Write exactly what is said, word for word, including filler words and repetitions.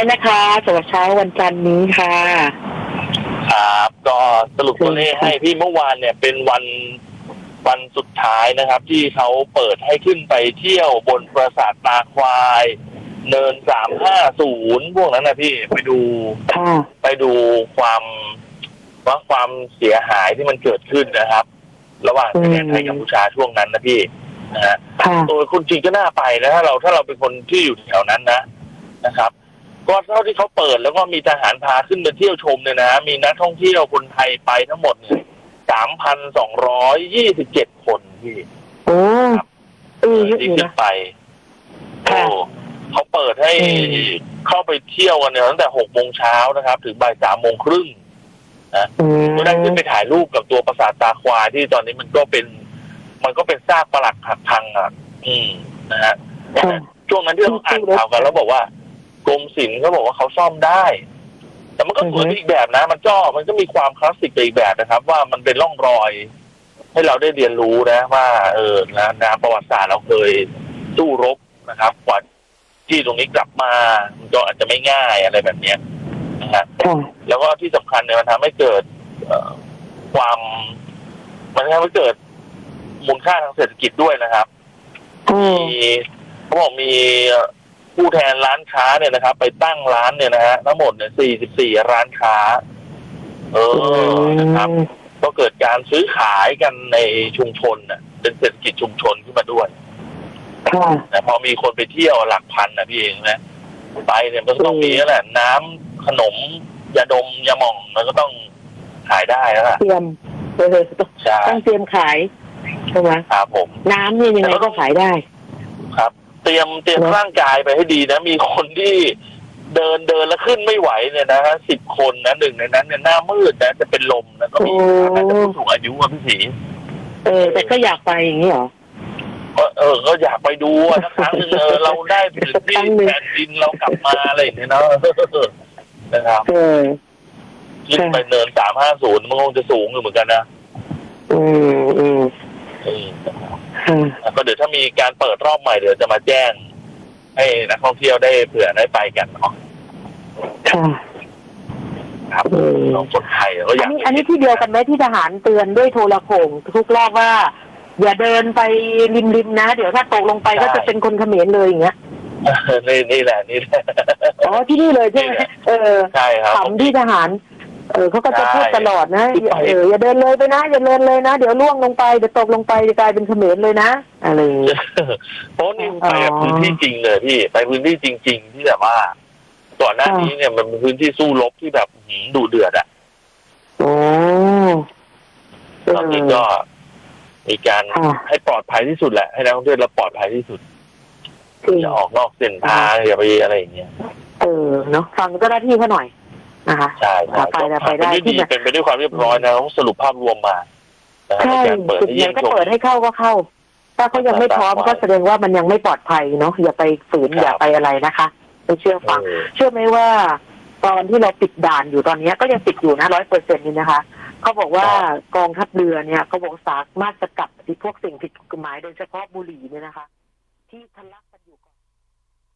นะคะสำหรับเช้าวันจันทร์นี้ค่ะครับก็สรุปตัวเลขให้พี่เมื่อวานเนี่ยเป็นวันวันสุดท้ายนะครับที่เขาเปิดให้ขึ้นไปเที่ยวบนปราสาทตาควายเนินสามห้าศูนย์พวกนั้นนะพี่ไปดูไปดูความว่าความเสียหายที่มันเกิดขึ้นนะครับระหว่างประเทศไทยกัมพูชาช่วงนั้นนะพี่นะฮะโดยคุณจริงก็น่าไปนะถ้าเราถ้าเราเป็นคนที่อยู่แถวนั้นนะนะครับก็เท่าที่เขาเปิดแล้วก็มีทหารพาขึ้นไปเที่ยวชมเนี่ยนะมีนักท่องเที่ยวคนไทยไปทั้งหมดเนี่ยสามพันสองร้อยยี่สิบเจ็ดคนพี่โอ้ครับเออที่ขึ้นไปโอ้เขาเปิดให้เข้าไปเที่ยวกันเนี่ยตั้งแต่หกโมงเช้านะครับถึงบ่ายสามโมงครึ่งนะก็ได้ขึ้นไปถ่ายรูปกับตัวปราสาทตาควายที่ตอนนี้มันก็เป็นมันก็เป็นซากปรักหักพังอ่ะอืมนะฮะช่วงนั้นที่เราอ่านข่าวกันแล้วบอกว่ากรมศิลป์เขาบอกว่าเขาซ่อมได้แต่มันก็สวยอีกแบบนะมันก็มันก็มีความคลาสสิกไปอีกแบบนะครับว่ามันเป็นร่องรอยให้เราได้เรียนรู้นะว่าเออนะนะประวัติศาสตร์เราเคยสู้รบนะครับกว่าที่ตรงนี้กลับมามันก็อาจจะไม่ง่ายอะไรแบบนี้นะครับแล้วก็ที่สำคัญเนี่ยมันทำให้เกิดความมันทำให้เกิดมูลค่าทางเศรษฐกิจด้วยนะครับมีเขาบอกมีผู้แทนร้านค้าเนี่ยนะครับไปตั้งร้านเนี่ยนะฮะทั้งหมดเนี่ยสี่สิบสี่ร้านค้าเออนะครับก็เกิดการซื้อขายกันในชุมชนน่ะเป็นเศรษฐกิจชุมชนขึ้นมาด้วยแต่พอมีคนไปเที่ยวหลักพันนะพี่เองนะไปเนี่ยมันก็ต้องมีแล้วแหละน้ำขนมยาดมยาหม่องมันก็ต้องขายได้แล้วล่ะเตรียมเลยต้องเตรียมขายใช่ไหมครับผมน้ำนี่ยังไงก็ขายได้ครับเตรียมเตรียมร่างกายไปให้ดีนะมีคนที่เดินเดินแล้วขึ้นไม่ไหวเนี่ยนะฮะสิบคนนะหนึ่งในนั้นเนี่ยหน้ามืดนะจะเป็นลมนะก็มีน่าจะผู้สูงอายุอ่ะพี่ศรีเออแต่ก็อยากไปอย่างนี้เหรอก็เออก็อยากไปดูอ่ะสักครั้งนึงเออเราได้ถึงที่แผ่นดินเรากลับมาอะไรอย่างเงี้ยเนาะนะครับขึ้นไปเนินสามห้าศูนย์มันคงจะสูงอยู่เหมือนกันนะอืมอืมก็เดี๋ยวถ้ามีการเปิดรอบใหม่เดี๋ยวจะมาแจ้งให้นักท่องเที่ยวได้เผื่อได้ไปกันเนาะครับน้องคนไทยก็อยากอันนี้ที่เดียวกันไหมที่ทหารเตือนด้วยโทรโข่งทุกรอบว่าอย่าเดินไปริมๆนะเดี๋ยวถ้าตกลงไปก็จะเป็นคนเขมรเลยอย่างเงี้ยนี่นี่แหละนี่แหละอ๋อที่นี่เลยใช่ไหมเออใช่ครับถามที่ทหารเออเขาก็จะพูดตลอดนะเอออย่าเดินเลยไปนะอย่าเดินเลยนะเดี๋ยวล่วงลงไปเดี๋ยวตกลงไปจะกลายเป็นเขมรเลยนะอะไรเพราะนี่ไปพื้นที่จริงเลยพี่ไปพื้นที่จริงๆที่แบบว่าก่อนหน้านี้เนี่ยมันเป็นพื้นที่สู้รบที่แบบดุเดือดอ่ะโอ้ตอนนี้ก็มีการให้ปลอดภัยที่สุดแหละให้นักท่องเที่ยวเราปลอดภัยที่สุดอย่าออกนอกเส้นทางอย่าไปอะไรอย่างเงี้ยเออเนาะฟังเจ้าหน้าที่เขาหน่อยนะคะใช่ใช่ไปไปได้ที่เป็นไปด้วยความเรียบร้อยนะต้องสรุปภาพรวมมาใช่จุดไหนก็เปิดให้เข้าก็เข้าถ้าเขายังไม่พร้อมก็แสดงว่ามันยังไม่ปลอดภัยเนาะอย่าไปฝืนอย่าไปอะไรนะคะไม่เชื่อฟังเชื่อไหมว่าตอนที่เราปิดด่านอยู่ตอนนี้ก็ยังปิดอยู่นะร้อยเปอร์เซ็นต์นี่นะคะเขาบอกว่ากองทัพเรือเนี่ยเขาบอกสามารถสกัดพวกสิ่งผิดกฎหมายโดยเฉพาะบุหรี่เนี่ยนะคะที่ทะลัก